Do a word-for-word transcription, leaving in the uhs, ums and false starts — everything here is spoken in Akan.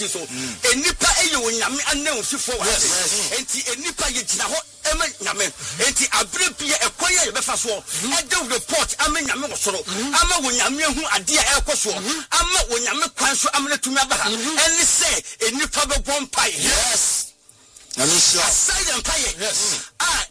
so enipa eye onyame anan fifo wa enti enipa ye gina ho ema nyame enti abre bia ekoye ye befa so e de report ama nyame wo soro ama wonyame hu ade a ekoso ama wonyame kwan so amna tumi abaha eni se enipa be bompai yes Namisha side empire yes ah